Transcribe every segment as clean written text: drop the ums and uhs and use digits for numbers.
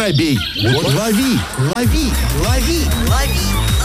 Воробей, вот лови, лови, лови, лови.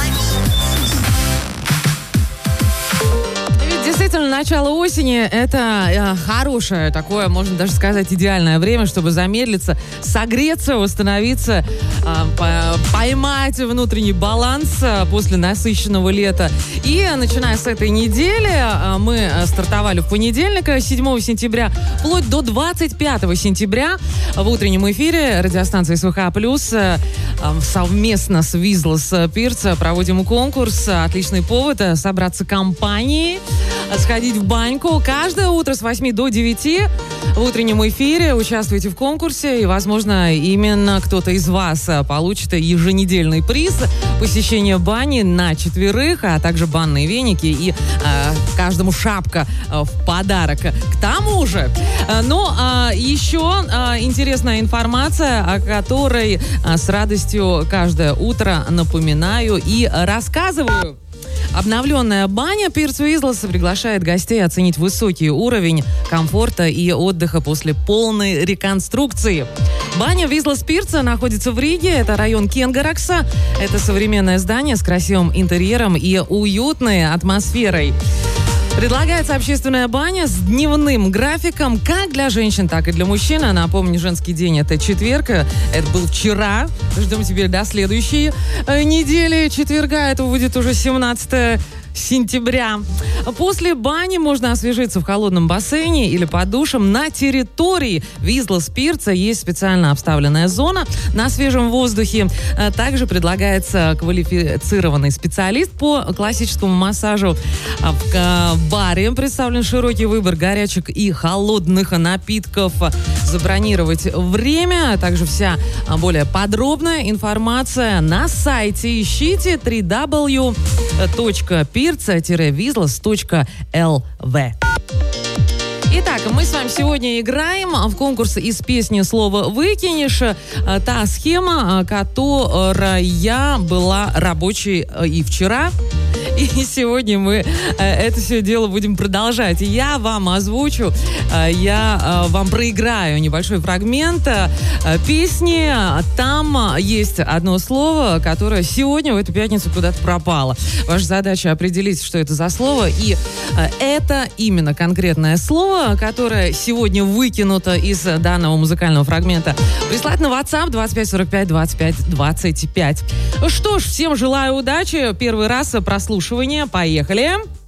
Действительно, начало осени – это хорошее, такое, можно даже сказать, идеальное время, чтобы замедлиться, согреться, восстановиться, поймать внутренний баланс после насыщенного лета. И начиная с этой недели, мы стартовали в понедельник, 7 сентября, вплоть до 25 сентября в утреннем эфире радиостанции СВХ+, совместно с Визлас Пирц проводим конкурс. Отличный повод собраться компанией, сходить в баньку. Каждое утро с 8 до 9 в утреннем эфире участвуйте в конкурсе, и, возможно, именно кто-то из вас получит еженедельный приз посещения бани на 4, а также банные веники и каждому шапка в подарок. К тому же, еще интересная информация, о которой с радостью каждое утро напоминаю и рассказываю. Обновленная баня Пирц Визлас приглашает гостей оценить высокий уровень комфорта и отдыха после полной реконструкции. Баня Визлас Пирца находится в Риге. Это район Кенгаракса. Это современное здание с красивым интерьером и уютной атмосферой. Предлагается общественная баня с дневным графиком как для женщин, так и для мужчин. Напомню, женский день – это четверг. Это был вчера. Ждем теперь до следующей недели четверга. Это будет уже 17 сентября. После бани можно освежиться в холодном бассейне или под душем. На территории Визлас Пирца есть специально обставленная зона на свежем воздухе. Также предлагается квалифицированный специалист по классическому массажу. В баре представлен широкий выбор горячих и холодных напитков. Забронировать время, а также вся более подробная информация на сайте. Ищите www.pirca-vizlas.lv. Итак, мы с вами сегодня играем в конкурс из песни «Слово выкинешь». Та схема, которая была рабочей и вчера, и сегодня мы это все дело будем продолжать. Я вам озвучу, я вам проиграю небольшой фрагмент песни. Там есть одно слово, которое сегодня, в эту пятницу, куда-то пропало. Ваша задача определить, что это за слово. И это именно конкретное слово, которое сегодня выкинуто из данного музыкального фрагмента. Прислать на WhatsApp 25 45 25 25. Что ж, всем желаю удачи. Первый раз прослушивание. Поехали.